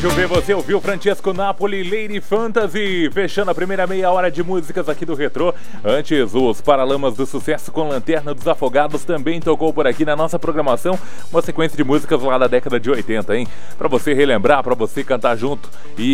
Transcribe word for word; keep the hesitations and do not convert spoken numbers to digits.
Rádio V, você ouviu Francesco Napoli, Lady Fantasy, fechando a primeira meia hora de músicas aqui do Retrô. Antes, os Paralamas do Sucesso com Lanterna dos Afogados também tocou por aqui na nossa programação, uma sequência de músicas lá da década de oitenta, hein? Pra você relembrar, pra você cantar junto e